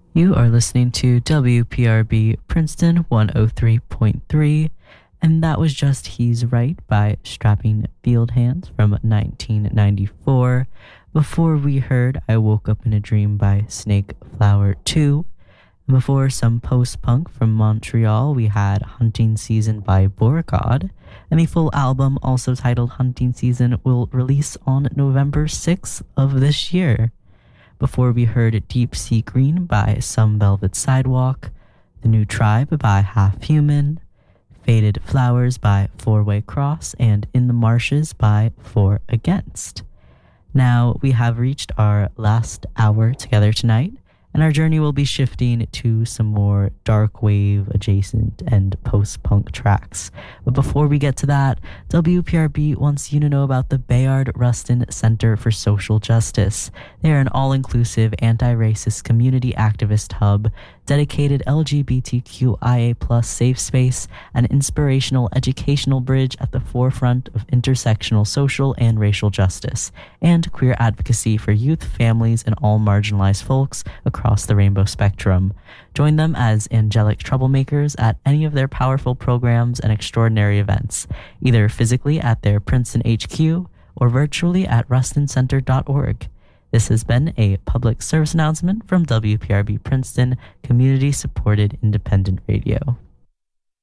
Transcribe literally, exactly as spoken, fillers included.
You are listening to W P R B Princeton one oh three point three, and that was just He's Right by Strapping Field Hands from nineteen ninety-four. Before we heard I Woke Up in a Dream by Snake Flower two. And before some post-punk from Montreal, we had Hunting Season by Borgod. And the full album, also titled Hunting Season, will release on November sixth of this year. Before we heard Deep Sea Green by Some Velvet Sidewalk, The New Tribe by Half Human, Faded Flowers by Four Way Cross, and In the Marshes by For Against. Now we have reached our last hour together tonight, and our journey will be shifting to some more dark wave adjacent and post-punk tracks. But before we get to that, W P R B wants you to know about the Bayard Rustin Center for Social Justice. They are an all-inclusive, anti-racist community activist hub, dedicated L G B T Q I A plus safe space, an inspirational educational bridge at the forefront of intersectional social and racial justice, and queer advocacy for youth, families, and all marginalized folks across the rainbow spectrum. Join them as angelic troublemakers at any of their powerful programs and extraordinary events, either physically at their Princeton H Q or virtually at rustin center dot org. This has been a public service announcement from W P R B Princeton, community-supported independent radio.